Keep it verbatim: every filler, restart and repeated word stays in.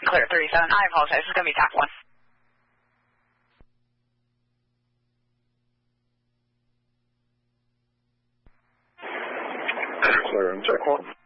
Clear thirty-seven. I apologize. It's going to be TAC one. Clear and check one.